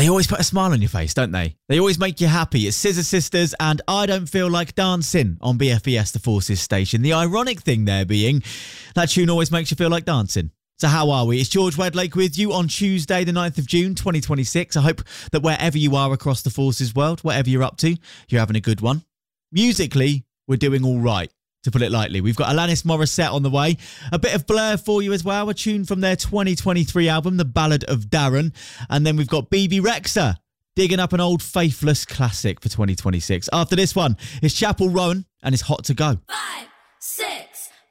They always put a smile on your face, don't they? They always make you happy. It's Scissor Sisters and I Don't Feel Like Dancing on BFBS The Forces station. The ironic thing there being that tune always makes you feel like dancing. So how are we? It's George Wedlake with you on Tuesday, the 9th of June, 2026. I hope that wherever you are across the Forces world, whatever you're up to, you're having a good one. Musically, we're doing all right, to put it lightly. We've got Alanis Morissette on the way. A bit of Blur for you as well. A tune from their 2023 album, The Ballad of Darren. And then we've got BB Rexha digging up an old Faithless classic for 2026. After this one, it's Chapel Roan and it's Hot to Go. 5, 6.